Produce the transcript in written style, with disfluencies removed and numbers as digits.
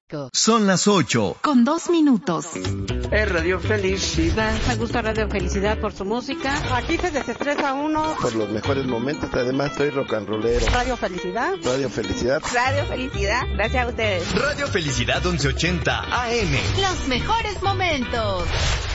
Son las 8:02. Es Radio Felicidad. Me gusta Radio Felicidad por su música. Aquí se desestresa uno. Por los mejores momentos, además soy rock and rollero. Radio Felicidad. Radio Felicidad. Radio Felicidad, gracias a ustedes. Radio Felicidad 1180 AM. Los mejores momentos.